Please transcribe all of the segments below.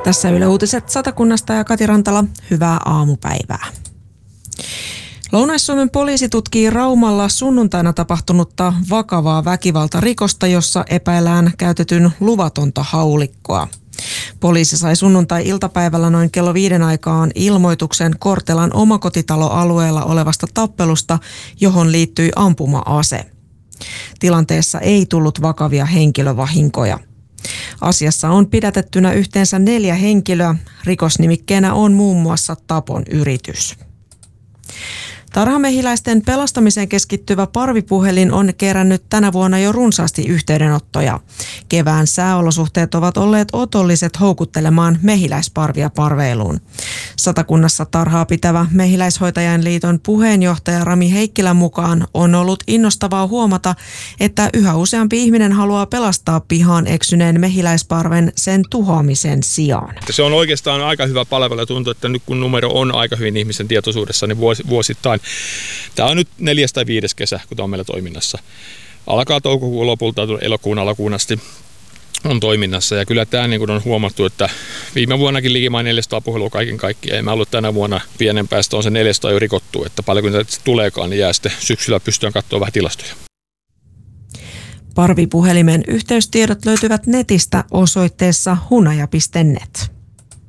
Tässä Yle Uutiset Satakunnasta ja Kati Rantala. Hyvää aamupäivää. Lounais-Suomen poliisi tutkii Raumalla sunnuntaina tapahtunutta vakavaa väkivaltarikosta, jossa epäillään käytetyn luvatonta haulikkoa. Poliisi sai sunnuntai-iltapäivällä noin kello 5 aikaan ilmoituksen Kortelan omakotitaloalueella olevasta tappelusta, johon liittyi ampuma-ase. Tilanteessa ei tullut vakavia henkilövahinkoja. Asiassa on pidätettynä yhteensä 4 henkilöä. Rikosnimikkeenä on muun muassa tapon yritys. Tarhamehiläisten pelastamiseen keskittyvä parvipuhelin on kerännyt tänä vuonna jo runsaasti yhteydenottoja. Kevään sääolosuhteet ovat olleet otolliset houkuttelemaan mehiläisparvia parveiluun. Satakunnassa tarhaa pitävä Mehiläishoitajainliiton puheenjohtaja Rami Heikkilän mukaan on ollut innostavaa huomata, että yhä useampi ihminen haluaa pelastaa pihaan eksyneen mehiläisparven sen tuhoamisen sijaan. Se on oikeastaan aika hyvä palvelu ja tuntuu, että nyt kun numero on aika hyvin ihmisen tietoisuudessa, niin vuosittain. Tämä on nyt 4. tai 5. kesä, kun tämä on meillä toiminnassa. Alkaa toukokuun lopulta, elokuun alkuun asti on toiminnassa. Ja kyllä tämä niin kuin on huomattu, että viime vuonnakin likimain 400 puhelua kaiken kaikkiaan. Ja mä ollut tänä vuonna pienen päästä on se 400 jo rikottu, että paljon kun tätä tuleekaan, niin jää sitten syksyllä pystyyn katsoa vähän tilastoja. Parvipuhelimen yhteystiedot löytyvät netistä osoitteessa hunaja.net.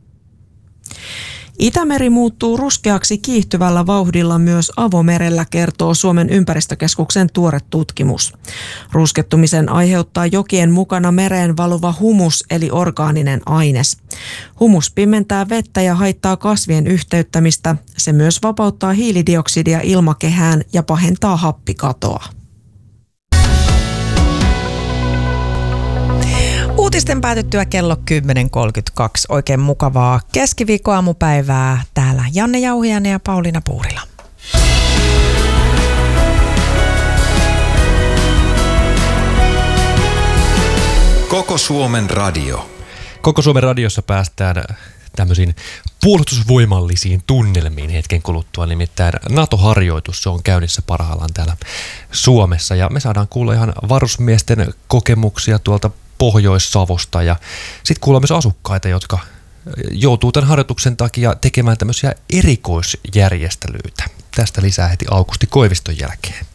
Itämeri muuttuu ruskeaksi kiihtyvällä vauhdilla myös avomerellä, kertoo Suomen ympäristökeskuksen tuore tutkimus. Ruskettumisen aiheuttaa jokien mukana mereen valuva humus eli orgaaninen aines. Humus pimentää vettä ja haittaa kasvien yhteyttämistä. Se myös vapauttaa hiilidioksidia ilmakehään ja pahentaa happikatoa. Uutisten päätyttyä kello 10.32. Oikein mukavaa keskiviikkoaamupäivää. Täällä Janne Jauhiainen ja Pauliina Puurila. Koko Suomen radio. Koko Suomen radiossa päästään tämmöisiin puolustusvoimallisiin tunnelmiin hetken kuluttua. Nimittäin NATO-harjoitus, se on käynnissä parhaillaan täällä Suomessa. Ja me saadaan kuulla ihan varusmiesten kokemuksia tuolta Pohjois-Savosta ja sitten kuullaan myös asukkaita, jotka joutuu tämän harjoituksen takia tekemään tämmöisiä erikoisjärjestelyitä. Tästä lisää heti Aukusti Koiviston jälkeen.